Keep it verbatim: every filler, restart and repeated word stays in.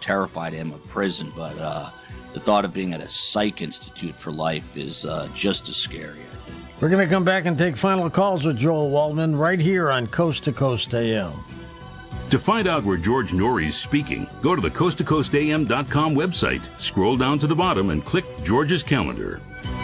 terrified him of prison, but uh, the thought of being at a psych institute for life is uh, just as scary, I think. We're going to come back and take final calls with Joel Waldman right here on Coast to Coast A M. To find out where George Norrie's speaking, go to the coast to coast a m dot com website, scroll down to the bottom, and click George's calendar.